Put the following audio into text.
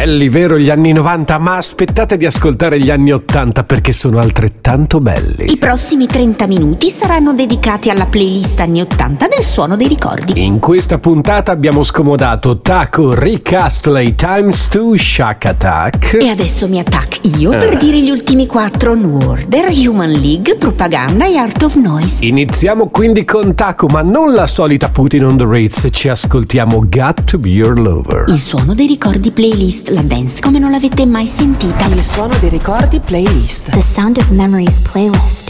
Belli, vero, gli anni 90, ma aspettate di ascoltare gli anni 80 perché sono altrettanto belli. I prossimi 30 minuti saranno dedicati alla playlist anni 80 del Suono dei Ricordi. In questa puntata abbiamo scomodato Taco, Rick Astley, Times 2, Shack Attack. E adesso mi attacco io per dire gli ultimi 4: New Order, Human League, Propaganda e Art of Noise. Iniziamo quindi con Taco, ma non la solita Putin on the Ritz, ci ascoltiamo Got to Be Your Lover. Il Suono dei Ricordi playlist, la dance come non l'avete mai sentita. Il Suono dei Ricordi playlist. The Sound of Memories playlist.